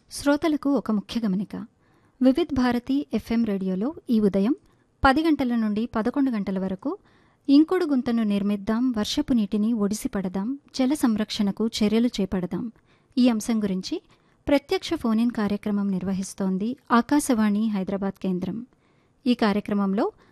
శ్రోతలకు ఒక ముఖ్య గమనిక. వివిధ్ భారతి ఎఫ్ఎం రేడియోలో ఈ ఉదయం 10 గంటల నుండి 11 గంటల వరకు ఇంకుడు గుంతను నిర్మిద్దాం, వర్షపు నీటిని ఒడిసి పడదాం, జల సంరక్షణకు చర్యలు చేపడదాం ఈ అంశం గురించి ప్రత్యక్ష ఫోన్ ఇన్ కార్యక్రమం నిర్వహిస్తోంది ఆకాశవాణి హైదరాబాద్ కేంద్రం. ఈ కార్యక్రమంలో